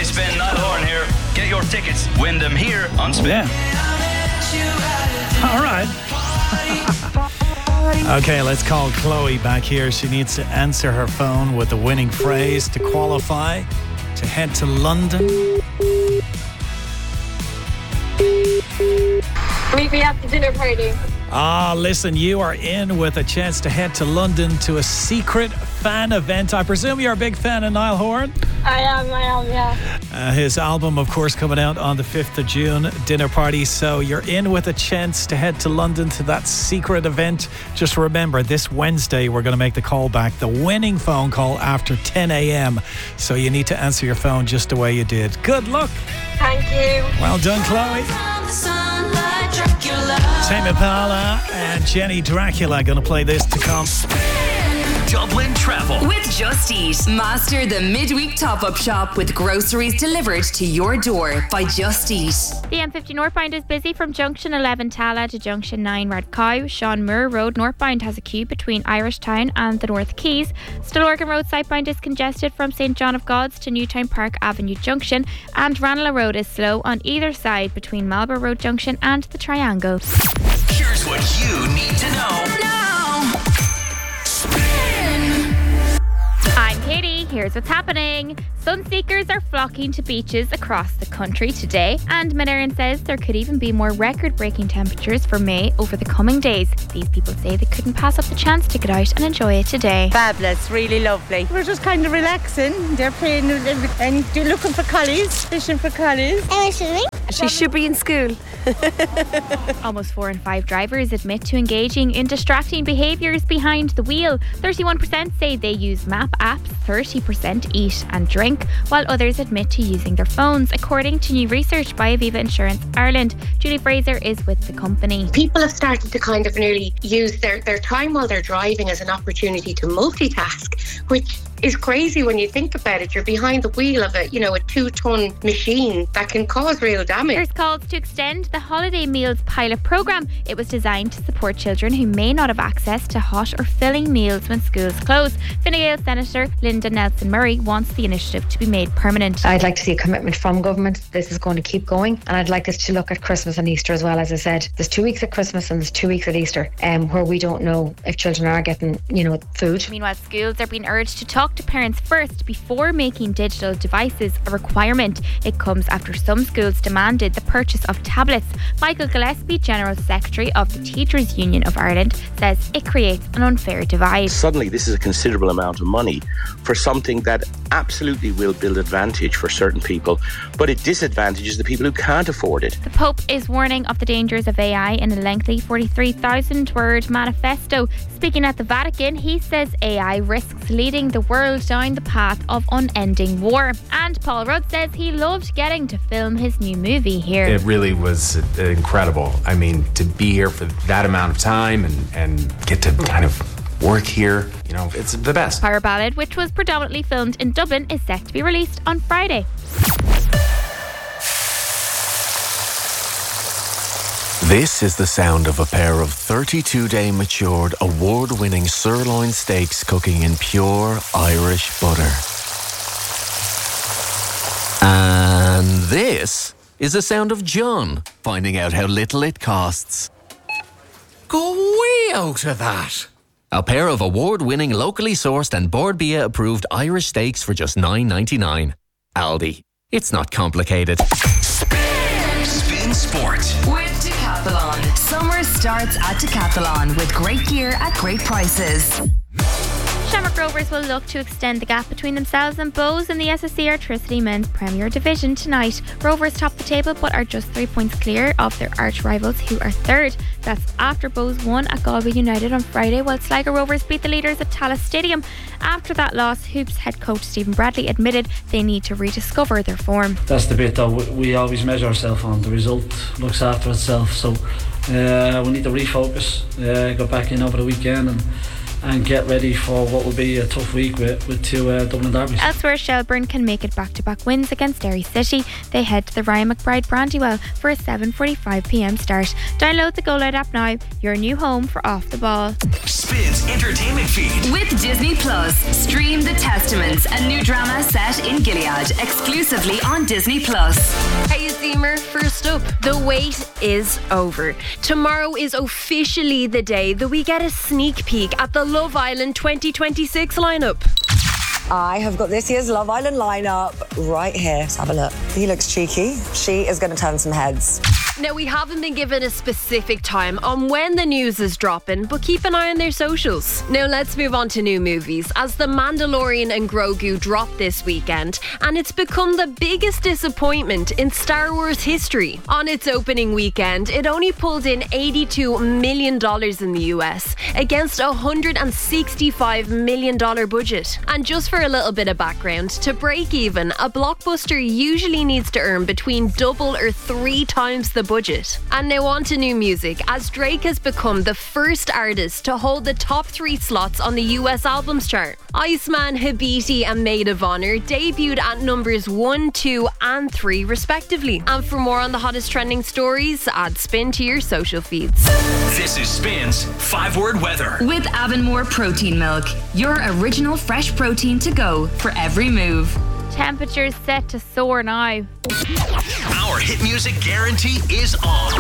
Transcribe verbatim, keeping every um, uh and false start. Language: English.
Spin, Niall Horan here. Get your tickets. Win them here on Spin. Yeah. All right. Okay, let's call Chloe back here. She needs to answer her phone with the winning phrase to qualify to head to London. Meet me at the dinner party. Ah, listen, you are in with a chance to head to London to a secret fan event. I presume you're a big fan of Niall Horan? I am, I am, yeah. Uh, his album, of course, coming out on the fifth of June, Dinner Party. So you're in with a chance to head to London to that secret event. Just remember, this Wednesday, we're going to make the call back, the winning phone call after ten a.m. So you need to answer your phone just the way you did. Good luck. Thank you. Well done, Chloe. Tame Impala and Jenny Dracula going to play this to come. Dublin Travel with Just Eat. Master the midweek top-up shop with groceries delivered to your door by Just Eat. The M fifty northbound is busy from junction eleven Tala to junction nine Radcow. Sean Moore Road northbound has a queue between Irish Town and the North Quays. Stillorgan Road southbound is congested from Saint John of God's to Newtown Park Avenue Junction, and Ranelagh Road is slow on either side between Marlborough Road Junction and the Triangle. Here's what you need to know now. I'm Katie. Here's what's happening. Sunseekers are flocking to beaches across the country today, and Mid-Éireann says there could even be more record-breaking temperatures for May over the coming days. These people say they couldn't pass up the chance to get out and enjoy it today. Fabulous, really lovely. We're just kind of relaxing. They're playing and they're looking for collies, fishing for collies. Am I swimming? She should be in school. Almost four in five drivers admit to engaging in distracting behaviours behind the wheel. thirty-one percent say they use map apps, thirty percent eat and drink, while others admit to using their phones, according to new research by Aviva Insurance Ireland. Julie Fraser is with the company. People have started to kind of nearly use their, their time while they're driving as an opportunity to multitask, which is crazy when you think about it. You're behind the wheel of a, you know, a two-ton machine that can cause real damage. There's calls to extend the Holiday Meals pilot programme. It was designed to support children who may not have access to hot or filling meals when schools close. Fine Gael Senator Linda Nelson-Murray wants the initiative to be made permanent. I'd like to see a commitment from government. This is going to keep going, and I'd like us to look at Christmas and Easter as well. As I said, there's two weeks at Christmas and there's two weeks at Easter, um, where we don't know if children are getting, you know, food. Meanwhile, schools are being urged to talk to parents first before making digital devices a requirement. It comes after some schools demanded the purchase of tablets. Michael Gillespie, General Secretary of the Teachers Union of Ireland, says it creates an unfair divide. Suddenly this is a considerable amount of money for something that absolutely will build advantage for certain people, but it disadvantages the people who can't afford it. The Pope is warning of the dangers of A I in a lengthy forty-three thousand word manifesto. Speaking at the Vatican, he says A I risks leading the world down the path of unending war. And Paul Rudd says he loved getting to film his new movie here. It really was incredible. I mean, to be here for that amount of time and, and get to kind of work here, you know, it's the best. Power Ballad, which was predominantly filmed in Dublin, is set to be released on Friday. This is the sound of a pair of thirty-two day matured, award-winning sirloin steaks cooking in pure Irish butter. And this is the sound of John finding out how little it costs. Go way out of that! A pair of award-winning, locally sourced and Bord Bia approved Irish steaks for just nine ninety-nine. Aldi. It's not complicated. Spin, Spin Sport with Decathlon. Summer starts at Decathlon with great gear at great prices. Shamrock Rovers will look to extend the gap between themselves and Bows in the S S C Airtricity Men's Premier Division tonight. Rovers top the table but are just three points clear of their arch rivals, who are third. That's after Bows won at Galway United on Friday, while Sligo Rovers beat the leaders at Tallaght Stadium. After that loss, Hoops head coach Stephen Bradley admitted they need to rediscover their form. That's the bit that we always measure ourselves on. The result looks after itself, so uh, we need to refocus, uh, go back in over the weekend and and get ready for what will be a tough week with, with two uh, Dublin derbies. Elsewhere, Shelbourne can make it back-to-back wins against Derry City. They head to the Ryan McBride Brandywell for a seven forty-five p m start. Download the Go Loud app now, your new home for Off the Ball. Spins entertainment feed. With Disney Plus, stream The Testaments, a new drama set in Gilead, exclusively on Disney Plus. Hey, Zemer, first up, the wait is over. Tomorrow is officially the day that we get a sneak peek at the Love Island twenty twenty-six lineup. I have got this year's Love Island lineup right here. Let's have a look. He looks cheeky. She is going to turn some heads. Now, we haven't been given a specific time on when the news is dropping, but keep an eye on their socials. Now, let's move on to new movies, as The Mandalorian and Grogu dropped this weekend, and it's become the biggest disappointment in Star Wars history. On its opening weekend, it only pulled in eighty-two million dollars in the U S, against a one hundred sixty-five million dollars budget. And just for a little bit of background, to break even, a blockbuster usually needs to earn between double or three times the budget. And now on to new music, as Drake has become the first artist to hold the top three slots on the U S albums chart. Iceman, Habiti and Maid of Honor debuted at numbers one, two and three respectively. And for more on the hottest trending stories, add Spin to your social feeds. This is Spin's five-word weather. With Avonmore Protein Milk, your original fresh protein to go for every move. Temperatures set to soar now. Our hit music guarantee is on.